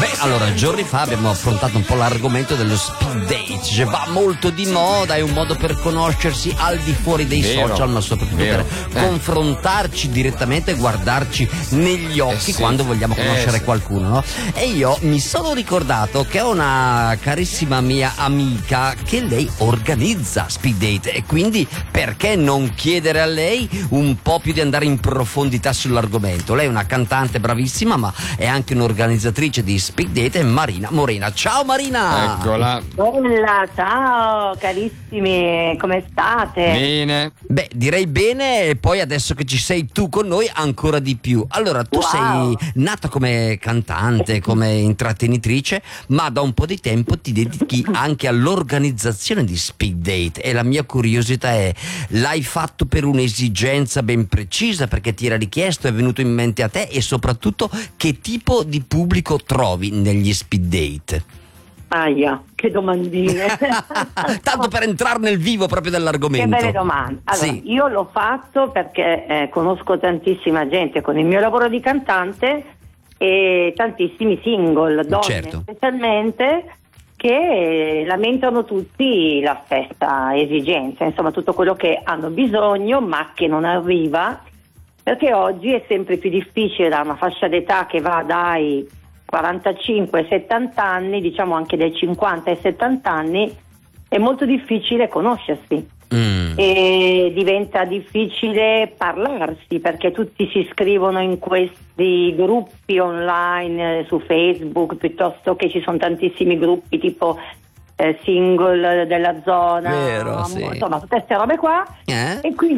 Allora, giorni fa abbiamo affrontato un po' l'argomento dello speed date, cioè va molto di moda, è un modo per conoscersi al di fuori dei social, ma soprattutto per confrontarci direttamente e guardarci negli occhi quando vogliamo conoscere qualcuno, no? E io mi sono ricordato che ho una carissima mia amica che lei organizza speed date e quindi perché non chiedere a lei un po' più di andare in profondità sull'argomento. Lei è una cantante bravissima, ma è anche un'organizzatrice di speed date, è Marina Morena. Ciao Marina! Eccola. Bella, ciao carissimi, come state? Bene. Beh, direi bene, e poi adesso che ci sei tu con noi ancora di più. Allora, tu sei nata come cantante, come intrattenitrice, ma da un po' di tempo ti dedichi anche all'organizzazione di speed date e la mia curiosità è: l'hai fatto per un'esigenza ben precisa, perché ti era richiesto, è venuto in mente a te, e soprattutto che tipo di pubblico trovi negli speed date? Aia, che domandine. Tanto per entrare nel vivo proprio dell'argomento. Che belle domande. Allora, sì. Io l'ho fatto perché conosco tantissima gente con il mio lavoro di cantante e tantissimi single, donne Certo. specialmente, che lamentano tutti la stessa esigenza, insomma tutto quello che hanno bisogno ma che non arriva, perché oggi è sempre più difficile, da una fascia d'età che va dai 45 ai 70 anni, diciamo anche dai 50 ai 70 anni, è molto difficile conoscersi e diventa difficile parlarsi, perché tutti si scrivono in questi gruppi online su Facebook, piuttosto che ci sono tantissimi gruppi tipo single della zona, Vero, sì. insomma tutte queste robe qua, e quindi